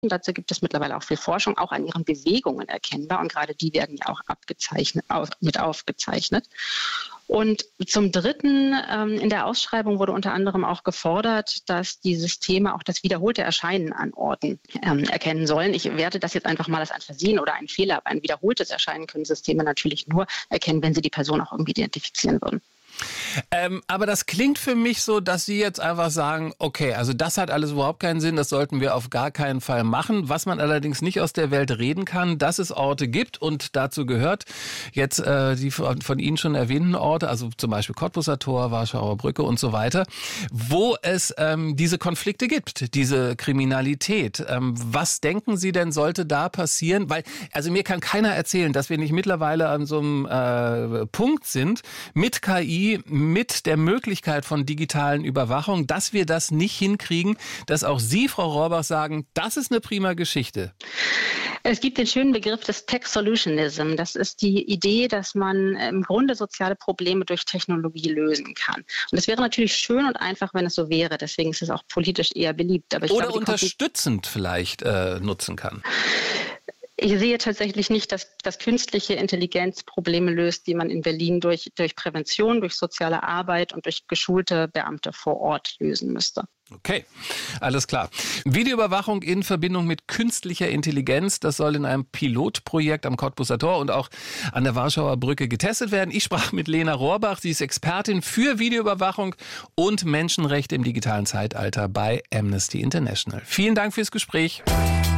Dazu gibt es mittlerweile auch viel Forschung, auch an ihren Bewegungen erkennbar. Und gerade die werden ja auch mit aufgezeichnet. Und zum Dritten, in der Ausschreibung wurde unter anderem auch gefordert, dass die Systeme auch das wiederholte Erscheinen an Orten erkennen sollen. Ich werte das jetzt einfach mal als ein Versehen oder ein Fehler, aber ein wiederholtes Erscheinen können Systeme natürlich nur erkennen, wenn sie die Person auch irgendwie identifizieren würden. Aber das klingt für mich so, dass Sie jetzt einfach sagen, okay, also das hat alles überhaupt keinen Sinn, das sollten wir auf gar keinen Fall machen. Was man allerdings nicht aus der Welt reden kann, dass es Orte gibt und dazu gehört jetzt die von Ihnen schon erwähnten Orte, also zum Beispiel Cottbuser Tor, Warschauer Brücke und so weiter, wo es diese Konflikte gibt, diese Kriminalität. Was denken Sie denn, sollte da passieren? Weil, also mir kann keiner erzählen, dass wir nicht mittlerweile an so einem Punkt sind mit KI, mit der Möglichkeit von digitalen Überwachung, dass wir das nicht hinkriegen, dass auch Sie, Frau Rohrbach, sagen, das ist eine prima Geschichte. Es gibt den schönen Begriff des Tech Solutionism. Das ist die Idee, dass man im Grunde soziale Probleme durch Technologie lösen kann. Und es wäre natürlich schön und einfach, wenn es so wäre. Deswegen ist es auch politisch eher beliebt. Aber ich Oder glaube, unterstützend vielleicht nutzen kann. Ich sehe tatsächlich nicht, dass künstliche Intelligenz Probleme löst, die man in Berlin durch Prävention, durch soziale Arbeit und durch geschulte Beamte vor Ort lösen müsste. Okay, alles klar. Videoüberwachung in Verbindung mit künstlicher Intelligenz, das soll in einem Pilotprojekt am Cottbuser Tor und auch an der Warschauer Brücke getestet werden. Ich sprach mit Lena Rohrbach, sie ist Expertin für Videoüberwachung und Menschenrechte im digitalen Zeitalter bei Amnesty International. Vielen Dank fürs Gespräch.